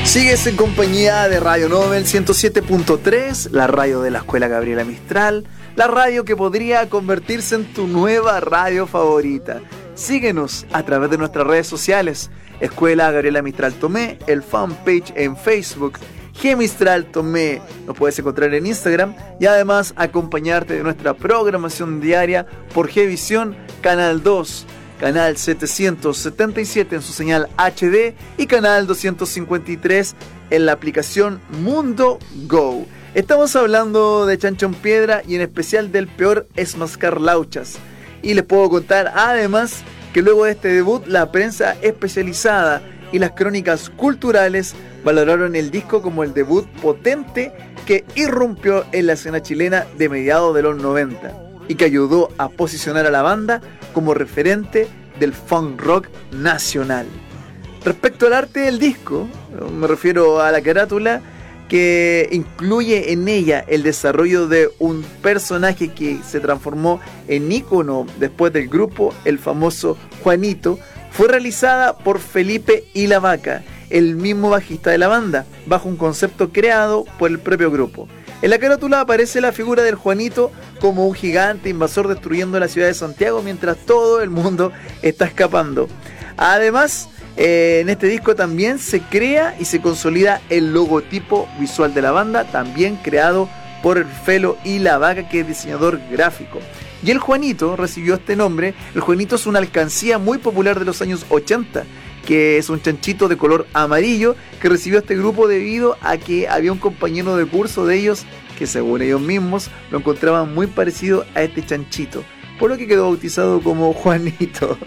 Sigues en compañía de Radio Nobel 107.3, la radio de la Escuela Gabriela Mistral, la radio que podría convertirse en tu nueva radio favorita. Síguenos a través de nuestras redes sociales, Escuela Gabriela Mistral Tomé, el fanpage en Facebook, G Mistral Tomé, nos puedes encontrar en Instagram y además acompañarte de nuestra programación diaria por Gvisión, Canal 2, Canal 777 en su señal HD y Canal 253 en la aplicación Mundo Go. Estamos hablando de Chancho en Piedra y en especial del peor es mascar lauchas. Y les puedo contar además que luego de este debut la prensa especializada y las crónicas culturales valoraron el disco como el debut potente que irrumpió en la escena chilena de mediados de los 90 y que ayudó a posicionar a la banda como referente del funk rock nacional. Respecto al arte del disco, me refiero a la carátula, que incluye en ella el desarrollo de un personaje que se transformó en ícono después del grupo, el famoso Juanito, fue realizada por Felipe y la Vaca, el mismo bajista de la banda, bajo un concepto creado por el propio grupo. En la carátula aparece la figura del Juanito como un gigante invasor destruyendo la ciudad de Santiago mientras todo el mundo está escapando. Además, en este disco también se crea y se consolida el logotipo visual de la banda, también creado por el Felo y la Vaca, que es diseñador gráfico. Y el Juanito recibió este nombre. El Juanito es una alcancía muy popular de los años 80, que es un chanchito de color amarillo que recibió este grupo debido a que había un compañero de curso de ellos que, según ellos mismos, lo encontraban muy parecido a este chanchito, por lo que quedó bautizado como Juanito.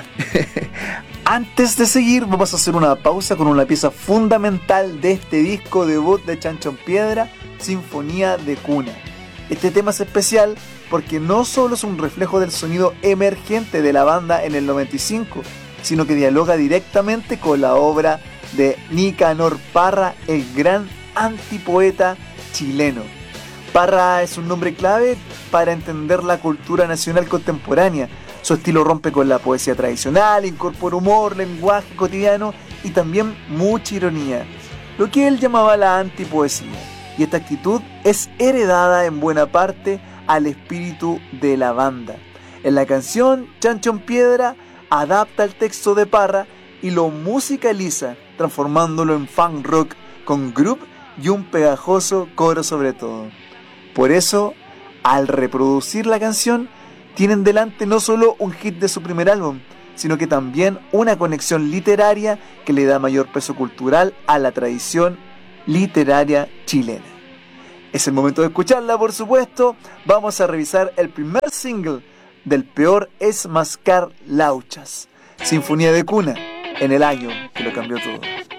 Antes de seguir, vamos a hacer una pausa con una pieza fundamental de este disco debut de Chancho en Piedra, Sinfonía de Cuna. Este tema es especial porque no solo es un reflejo del sonido emergente de la banda en el 95, sino que dialoga directamente con la obra de Nicanor Parra, el gran antipoeta chileno. Parra es un nombre clave para entender la cultura nacional contemporánea. Su estilo rompe con la poesía tradicional, incorpora humor, lenguaje cotidiano y también mucha ironía, lo que él llamaba la antipoesía. Y esta actitud es heredada en buena parte al espíritu de la banda. En la canción Chancho en Piedra adapta el texto de Parra y lo musicaliza, transformándolo en funk rock con groove y un pegajoso coro sobre todo. Por eso, al reproducir la canción, tienen delante no solo un hit de su primer álbum, sino que también una conexión literaria que le da mayor peso cultural a la tradición literaria chilena. Es el momento de escucharla, por supuesto. Vamos a revisar el primer single del peor es mascar lauchas, Sinfonía de Cuna, en el año que lo cambió todo.